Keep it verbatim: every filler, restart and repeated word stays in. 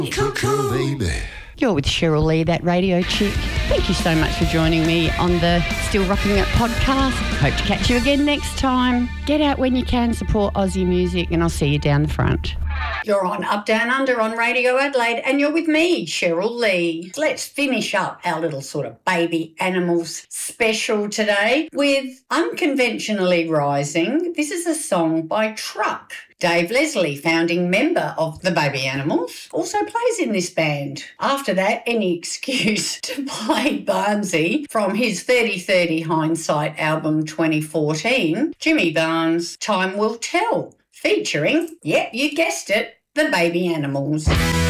Cool, baby. You're with Cheryl Lee, that radio chick. Thank you so much for joining me on the Still Rocking It podcast. Hope to catch you again next time. Get out when you can, support Aussie music, and I'll see you down the front. You're on Up Down Under on Radio Adelaide, and you're with me, Cheryl Lee. Let's finish up our little sort of baby animals special today with Unconventionally Rising. This is a song by Truck. Dave Leslie, founding member of the Baby Animals, also plays in this band. After that, any excuse to play Barnesy from his thirty thirty Hindsight album twenty fourteen, Jimmy Barnes' Time Will Tell, featuring, yep, you guessed it, the Baby Animals.